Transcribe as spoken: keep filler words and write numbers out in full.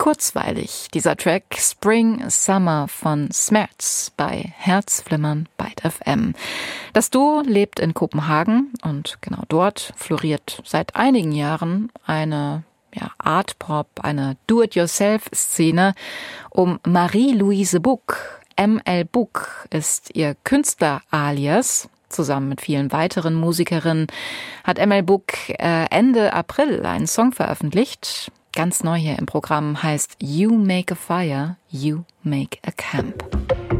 kurzweilig, dieser Track Spring Summer von Smerts bei Herzflimmern Byte F M. Das Duo lebt in Kopenhagen und genau dort floriert seit einigen Jahren eine ja, Art-Pop, eine Do-it-yourself-Szene um Marie-Louise Buck. M L Buck ist ihr Künstler-Alias. Zusammen mit vielen weiteren Musikerinnen hat M L Buck äh, Ende April einen Song veröffentlicht. Ganz neu hier im Programm heißt You Make a Fire, You Make a Camp.